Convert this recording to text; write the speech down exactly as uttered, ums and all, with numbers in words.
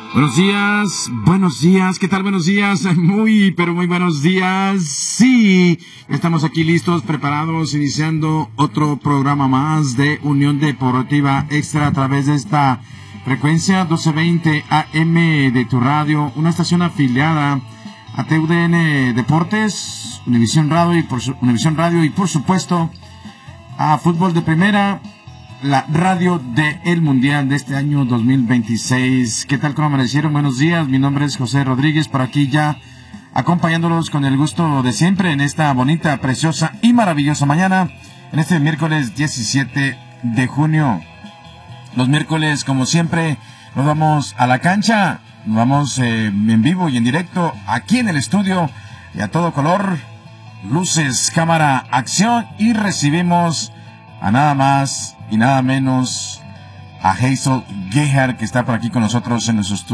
Buenos días, buenos días, ¿qué tal? Buenos días, muy, pero muy buenos días. Sí, estamos aquí listos, preparados, iniciando otro programa más de Unión Deportiva Extra a través de esta frecuencia doce veinte A M de tu radio, una estación afiliada a T U D N Deportes, Univisión Radio y por, su, Univisión Radio y por supuesto a Fútbol de Primera, la radio del Mundial de este año dos mil veintiséis. ¿Qué tal? ¿Cómo amanecieron? Buenos días, mi nombre es José Rodríguez, por aquí ya acompañándolos con el gusto de siempre en esta bonita, preciosa y maravillosa mañana, en este miércoles diecisiete de junio. Los miércoles, como siempre, nos vamos a la cancha, nos vamos eh, en vivo y en directo aquí en el estudio y a todo color, luces, cámara, acción, y recibimos a nada más y nada menos a Hazel Gehar, que está por aquí con nosotros en nuestro estudio.